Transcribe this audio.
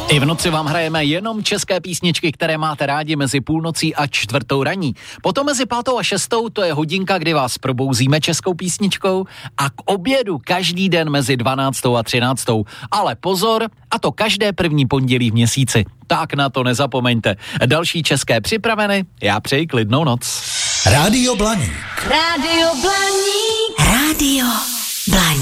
I v noci vám hrajeme jenom české písničky, které máte rádi mezi půlnocí a 4:00 raní. Potom mezi 5:00 a 6:00 to je hodinka, kdy vás probouzíme českou písničkou a k obědu každý den mezi 12:00 a 13:00. Ale pozor, a to každé první pondělí v měsíci. Tak na to nezapomeňte. Další české připraveny, já přeji klidnou noc. Rádio Blaník. Rádio Blaník. Rádio Blaník.